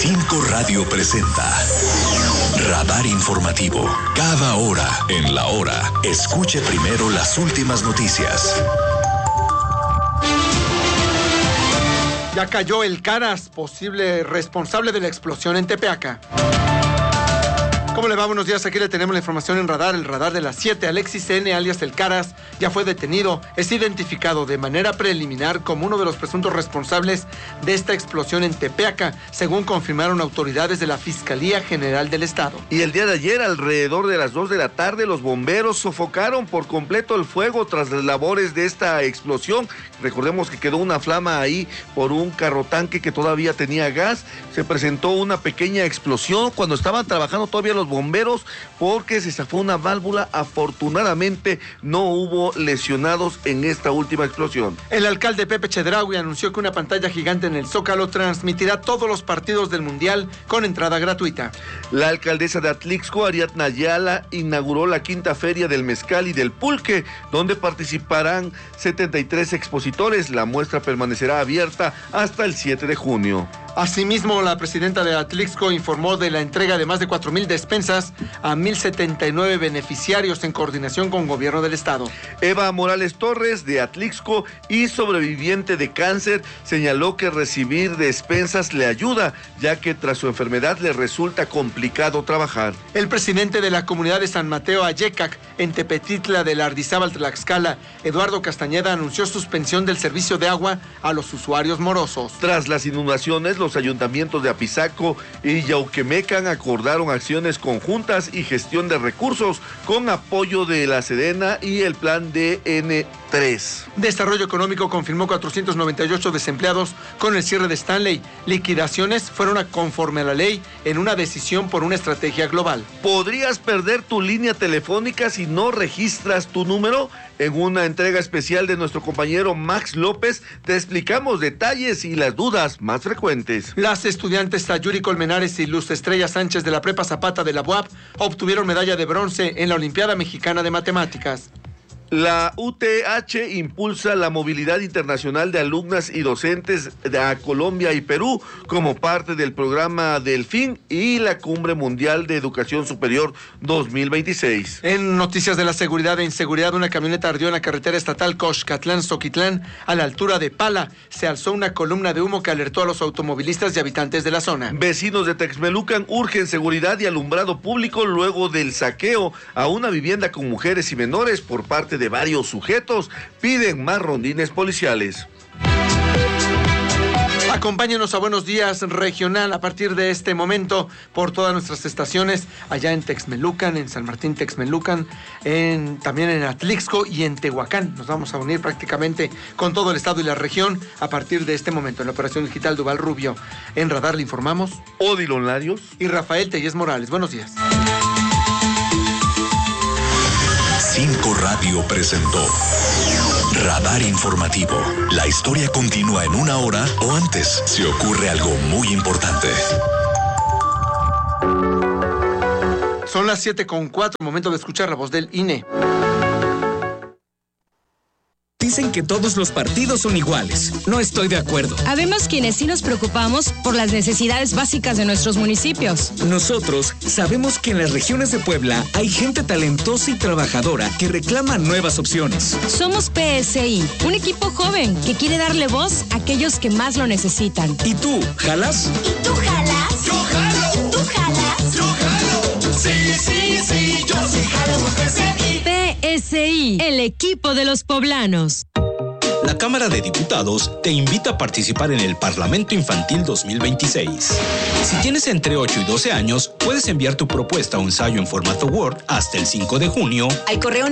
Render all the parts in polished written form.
5 Radio presenta Radar Informativo. Cada hora en la hora, escuche primero las últimas noticias. Ya cayó el Caras, posible responsable de la explosión en Tepeaca. ¿Cómo le va? Buenos días, aquí le tenemos la información en Radar, el Radar de las 7. Alexis N., alias El Caras, ya fue detenido. Es identificado de manera preliminar como uno de los presuntos responsables de esta explosión en Tepeaca, según confirmaron autoridades de la Fiscalía General del Estado. Y el día de ayer, alrededor de las 2 de la tarde, los bomberos sofocaron por completo el fuego tras las labores de esta explosión. Recordemos que quedó una flama ahí por un carrotanque que todavía tenía gas. Se presentó una pequeña explosión cuando estaban trabajando todavía los bomberos porque se zafó una válvula. Afortunadamente no hubo lesionados en esta última explosión. El alcalde Pepe Chedraui anunció que una pantalla gigante en el Zócalo transmitirá todos los partidos del Mundial con entrada gratuita. La alcaldesa de Atlixco, Ariadna Ayala, inauguró la 5ª Feria del Mezcal y del Pulque, donde participarán 73 expositores. La muestra permanecerá abierta hasta el 7 de junio. Asimismo, la presidenta de Atlixco informó de la entrega de más de 4,000 despensas a 1,079 beneficiarios en coordinación con Gobierno del Estado. Eva Morales Torres, de Atlixco y sobreviviente de cáncer, señaló que recibir despensas le ayuda, ya que tras su enfermedad le resulta complicado trabajar. El presidente de la comunidad de San Mateo Ayecac, en Tepetitla de Lardizábal, Tlaxcala, Eduardo Castañeda, anunció suspensión del servicio de agua a los usuarios morosos. Tras las inundaciones, los ayuntamientos de Apizaco y Yauquemecan acordaron acciones conjuntas y gestión de recursos con apoyo de la Sedena y el plan DN3. Desarrollo Económico confirmó 498 desempleados con el cierre de Stanley. Liquidaciones fueron conforme a la ley en una decisión por una estrategia global. ¿Podrías perder tu línea telefónica si no registras tu número? En una entrega especial de nuestro compañero Max López, te explicamos detalles y las dudas más frecuentes. Las estudiantes Sayuri Colmenares y Luz Estrella Sánchez de la Prepa Zapata de la UAP obtuvieron medalla de bronce en la Olimpiada Mexicana de Matemáticas. La UTH impulsa la movilidad internacional de alumnas y docentes a Colombia y Perú como parte del programa Delfín y la Cumbre Mundial de Educación Superior 2026. En noticias de la seguridad e inseguridad, una camioneta ardió en la carretera estatal Coxcatlán-Zoquitlán a la altura de Pala. Se alzó una columna de humo que alertó a los automovilistas y habitantes de la zona. Vecinos de Texmelucan urgen seguridad y alumbrado público luego del saqueo a una vivienda con mujeres y menores por parte de varios sujetos. Piden más rondines policiales. Acompáñenos a Buenos Días Regional a partir de este momento por todas nuestras estaciones, allá en Texmelucan, en San Martín Texmelucan, también en Atlixco y en Tehuacán. Nos vamos a unir prácticamente con todo el estado y la región a partir de este momento. En la operación digital Duval Rubio, en Radar le informamos Odilon Larios y Rafael Tellez Morales. Buenos días. 5 Radio presentó Radar Informativo. La historia continúa en una hora o antes si ocurre algo muy importante. Son las 7:04, momento de escuchar la voz del INE. Dicen que todos los partidos son iguales. No estoy de acuerdo. Habemos quienes sí nos preocupamos por las necesidades básicas de nuestros municipios. Nosotros sabemos que en las regiones de Puebla hay gente talentosa y trabajadora que reclama nuevas opciones. Somos PSI, un equipo joven que quiere darle voz a aquellos que más lo necesitan. ¿Y tú, jalas? ¿Y tú jalas? ¡Yo jalo! ¿Tú jalas? ¡Yo jalo! Sí, sí, sí, yo sí jalo por PSI. PSI, el equipo de los poblanos. La Cámara de Diputados te invita a participar en el Parlamento Infantil 2026. Si tienes entre 8 y 12 años, puedes enviar tu propuesta o ensayo en formato Word hasta el 5 de junio al correo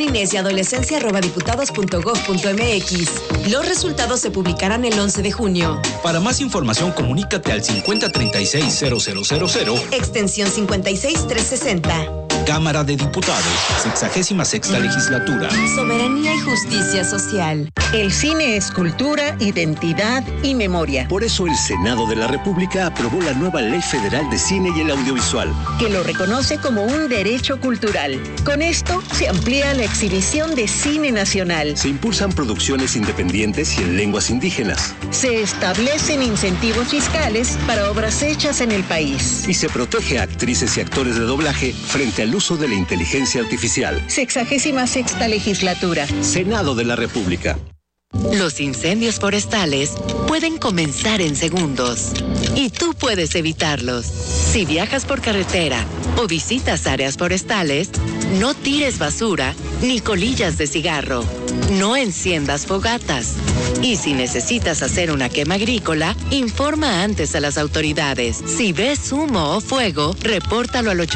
ninesia@diputados.gov.mx. Los resultados se publicarán el 11 de junio. Para más información, comunícate al 5036-0000, extensión 56360. Cámara de Diputados, 66ª legislatura. Soberanía y justicia social. El cine es cultura, identidad y memoria. Por eso el Senado de la República aprobó la nueva Ley Federal de Cine y el Audiovisual, que lo reconoce como un derecho cultural. Con esto se amplía la exhibición de cine nacional. Se impulsan producciones independientes y en lenguas indígenas. Se establecen incentivos fiscales para obras hechas en el país. Y se protege a actrices y actores de doblaje frente al uso de la inteligencia artificial. 66ª legislatura. Senado de la República. Los incendios forestales pueden comenzar en segundos y tú puedes evitarlos. Si viajas por carretera o visitas áreas forestales, no tires basura ni colillas de cigarro. No enciendas fogatas. Y si necesitas hacer una quema agrícola, informa antes a las autoridades. Si ves humo o fuego, repórtalo al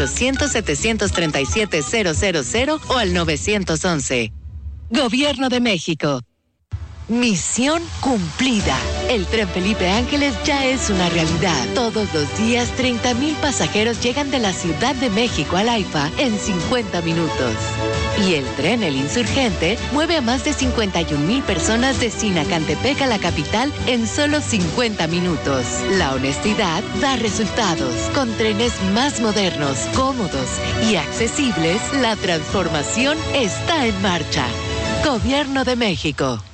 800-737-000 o al 911. Gobierno de México. Misión cumplida. El Tren Felipe Ángeles ya es una realidad. Todos los días, 30,000 pasajeros llegan de la Ciudad de México al AIFA en 50 minutos. Y el tren El Insurgente mueve a más de 51,000 personas de Sinacantepec a la capital en solo 50 minutos. La honestidad da resultados. Con trenes más modernos, cómodos y accesibles, la transformación está en marcha. Gobierno de México.